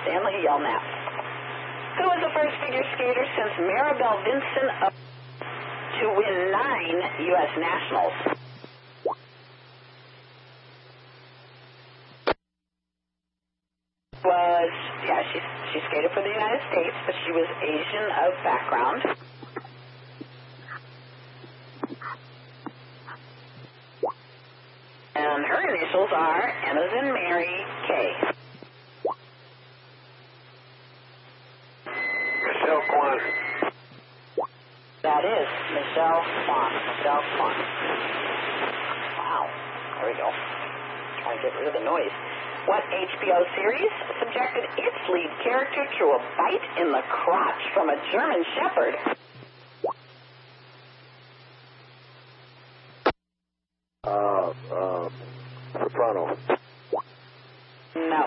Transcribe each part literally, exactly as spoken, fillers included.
Stanley Yelnats. Who was the first figure skater since Maribel Vinson of to win nine U S Nationals? Was, yeah, she, she skated for the United States, but she was Asian of background. And her initials are M as in Mary, K. Michelle Kwan. That is Michelle Kwan. Michelle Kwan. Wow. There we go. Trying to get rid of the noise. What H B O series subjected its lead character to a bite in the crotch from a German Shepherd? Uh, uh, Soprano. No.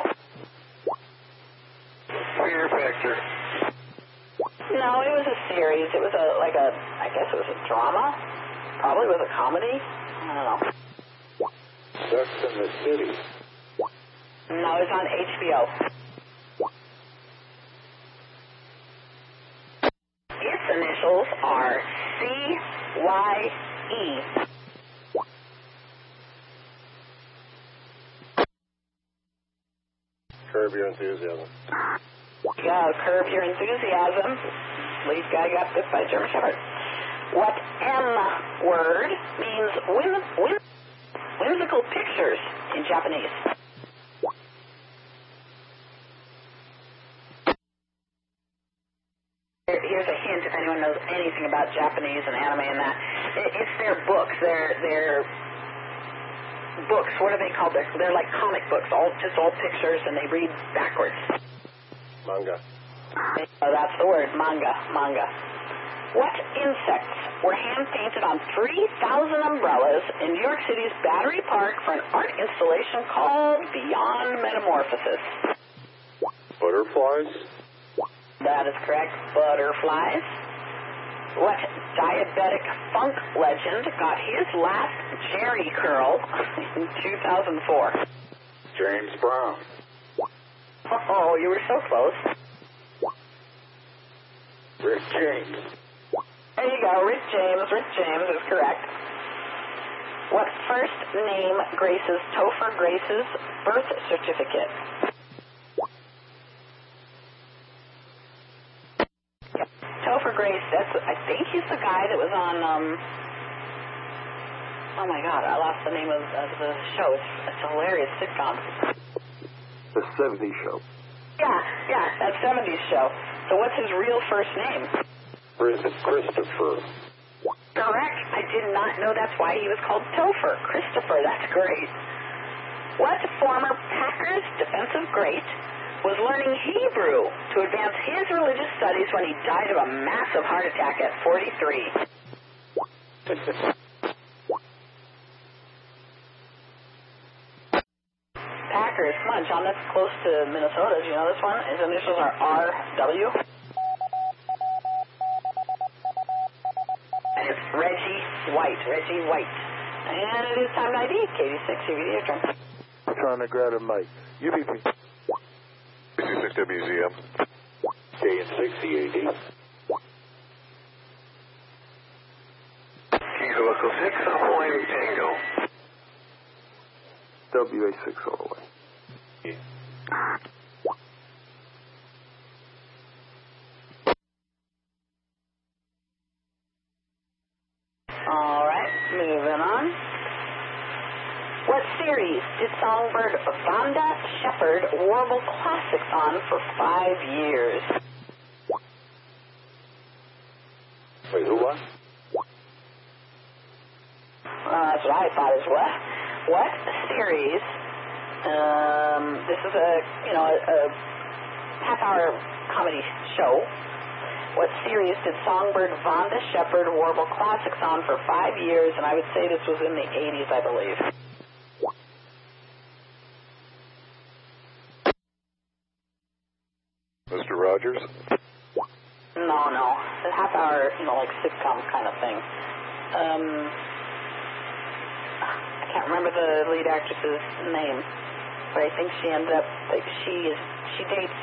Fear Factor. No, it was a series. It was a, like a, I guess it was a drama. Probably was a comedy. I don't know. Sex in the City. No, it's on H B O. Its initials are C Y E. Curb Your Enthusiasm. Yeah, Curb Your Enthusiasm. Lead guy got bit by a German Shepherd. What M word means whim, whim, whimsical pictures in Japanese? Here's a hint if anyone knows anything about Japanese and anime and that. It's their books. They're, they're books. What are they called? They're, they're like comic books, all just all pictures, and they read backwards. Manga. Oh, that's the word, manga, manga. What insects were hand-painted on three thousand umbrellas in New York City's Battery Park for an art installation called Beyond Metamorphosis? Butterflies. That is correct, butterflies. What diabetic funk legend got his last Jerry curl in two thousand four? James Brown. Oh, you were so close. Rick James. There you go, Rick James. Rick James is correct. What first name graces Topher Grace's birth certificate? Topher Grace, that's, I think he's the guy that was on, um, oh my God, I lost the name of, of the show. It's, it's a hilarious sitcom. The seventies Show. Yeah, yeah, that seventies show. So what's his real first name? Christopher. Correct. I did not know that's why he was called Topher. Christopher, that's great. What former Packers defensive great was learning Hebrew to advance his religious studies when he died of a massive heart attack at forty-three? Packers, come on, John, that's close to Minnesota. Do you know this one? His initials are R W. And it's Reggie White. Reggie White. And it is time I D. Katie six, U V D, your turn. I'm trying to grab a mic. U B P. C six W Z M. K N six C A D. Kilo Echo six, Ahoy Tango. W A six all the way. Yeah. All right, moving on. What series did songbird Vonda Shepard warble classics on for five years? Wait, who won? Uh, that's what I thought as well. What series, um, this is a, you know, a, a half-hour comedy show. What series did songbird Vonda Shepard warble classics on for five years? And I would say this was in the eighties, I believe. Mister Rogers? No, no. It's a half-hour, you know, like sitcom kind of thing. Um, I can't remember the lead actress's name, but I think she ended up, like, she is, she dates